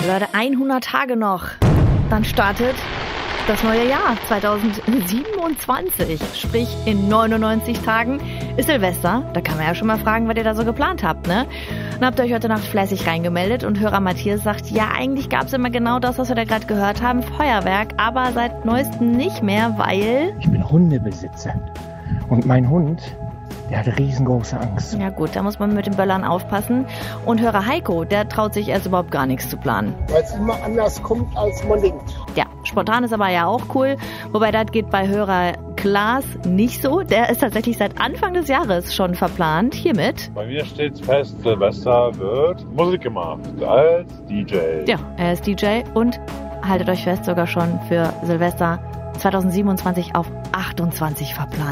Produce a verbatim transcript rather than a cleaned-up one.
Leute, hundert Tage noch. Dann startet das neue Jahr zwanzig siebenundzwanzig. Sprich, in neunundneunzig Tagen ist Silvester. Da kann man ja schon mal fragen, was ihr da so geplant habt, ne? Dann habt ihr euch heute Nacht fleißig reingemeldet und Hörer Matthias sagt, ja, eigentlich gab es immer genau das, was wir da gerade gehört haben, Feuerwerk, aber seit neuestem nicht mehr, weil... Ich bin Hundebesitzer und mein Hund, der hat riesengroße Angst. Ja gut, da muss man mit den Böllern aufpassen. Und Hörer Heiko, der traut sich erst überhaupt gar nichts zu planen. Weil es immer anders kommt, als man denkt. Ja, spontan ist aber ja auch cool. Wobei das geht bei Hörer Klaas nicht so. Der ist tatsächlich seit Anfang des Jahres schon verplant. Hiermit. Bei mir steht fest, Silvester wird Musik gemacht als D J. Ja, er ist D J und haltet euch fest, sogar schon für Silvester zwanzig siebenundzwanzig auf achtundzwanzig verplant.